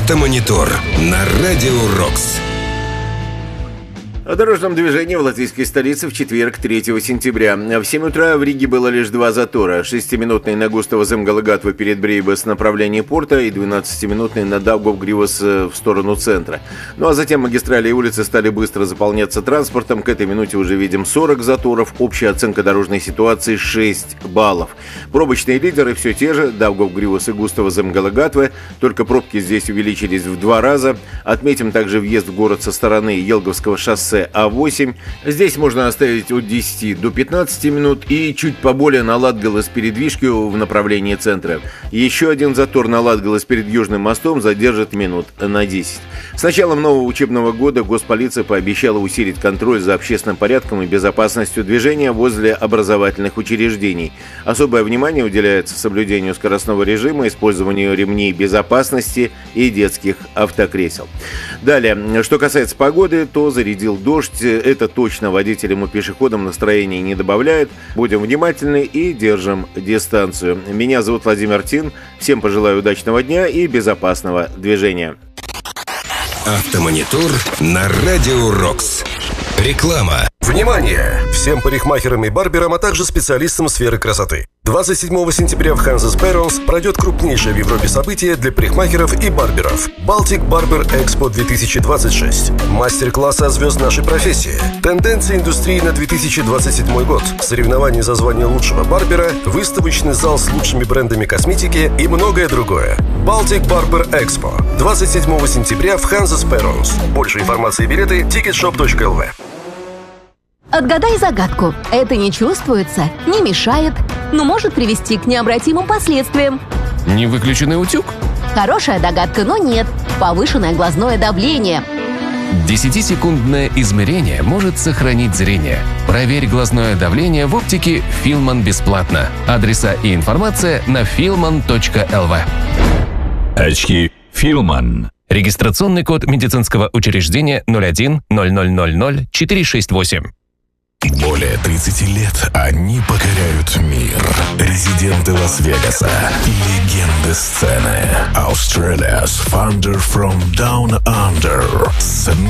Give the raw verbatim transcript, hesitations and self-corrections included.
Автомонитор на Радио Рокс. О дорожном движении в латвийской столице в четверг, третьего сентября. В семь утра в Риге было лишь два затора. шестиминутный на Густаво-Земгала-Гатвы перед Брейбас в направлении порта и двенадцатиминутный на Даугавгривас в сторону центра. Ну а затем магистрали и улицы стали быстро заполняться транспортом. К этой минуте уже видим сорок заторов. Общая оценка дорожной ситуации шесть баллов. Пробочные лидеры все те же, Даугавгривас и Густаво-Земгала-Гатвы. Только пробки здесь увеличились в два раза. Отметим также въезд в город со стороны Елговского шоссе А восемь. Здесь можно оставить от десяти до пятнадцати минут и чуть поболее на Латгалас передвижку в направлении центра. Еще один затор на Латгалас перед Южным мостом задержит минут на десять. С началом нового учебного года госполиция пообещала усилить контроль за общественным порядком и безопасностью движения возле образовательных учреждений. Особое внимание уделяется соблюдению скоростного режима, использованию ремней безопасности и детских автокресел. Далее, что касается погоды, то зарядил дождь. Это точно водителям и пешеходам настроения не добавляет. Будем внимательны и держим дистанцию. Меня зовут Владимир Тин. Всем пожелаю удачного дня и безопасного движения. Автомонитор на Радио Рокс. Реклама. Внимание! Всем парикмахерам и барберам, а также специалистам сферы красоты. двадцать седьмого сентября в Hanses Perons пройдет крупнейшее в Европе событие для парикмахеров и барберов – Baltic Barber Expo две тысячи двадцать шесть. Мастер-классы от звезд нашей профессии, тенденции индустрии на две тысячи двадцать седьмой год, соревнования за звание лучшего барбера, выставочный зал с лучшими брендами косметики и многое другое. Baltic Barber Expo двадцать седьмого сентября в Hanses Perons. Больше информации и билеты тикетшоп точка эл ви. Отгадай загадку. Это не чувствуется, не мешает, но может привести к необратимым последствиям. Не выключенный утюг? Хорошая догадка, но нет. Повышенное глазное давление. Десятисекундное измерение может сохранить зрение. Проверь глазное давление в оптике Филман бесплатно. Адреса и информация на филман точка эл ви. Очки Филман. Регистрационный код медицинского учреждения ноль один ноль ноль ноль ноль четыре шесть восемь. Более тридцати лет они покоряют мир. Резиденты Лас-Вегаса, легенды сцены. Australia's Thunder from Down Under.